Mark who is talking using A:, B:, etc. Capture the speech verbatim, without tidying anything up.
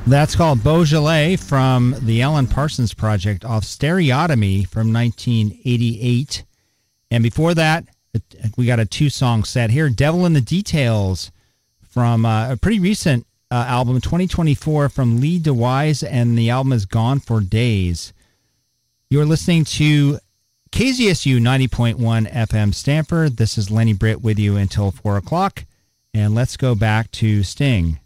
A: That's called Beaujolais from the Alan Parsons Project off Stereotomy from nineteen eighty-eight. And before that, we got a two-song set here. Devil in the Details from uh, a pretty recent uh, album, twenty twenty-four, from Lee DeWise, and the album is Gone for Days. You're listening to K Z S U ninety point one F M Stanford. This is Lenny Britt with you until four o'clock. And let's go back to Sting.